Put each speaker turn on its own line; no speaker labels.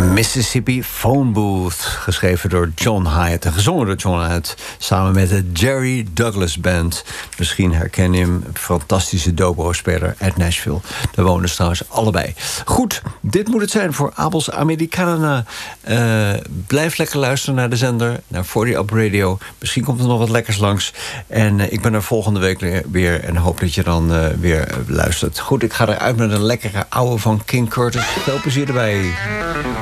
Mississippi Phone Booth, geschreven door John Hyatt en gezongen door John Hyatt, samen met de Jerry Douglas Band. Misschien herken je hem, fantastische dobro-speler uit Nashville. Daar wonen ze trouwens allebei. Goed, dit moet het zijn voor Abels Americana. Blijf lekker luisteren naar de zender, naar 40 Up Radio. Misschien komt er nog wat lekkers langs. En ik ben er volgende week weer en hoop dat je dan weer luistert. Goed, ik ga eruit met een lekkere oude van King Curtis. Veel plezier erbij.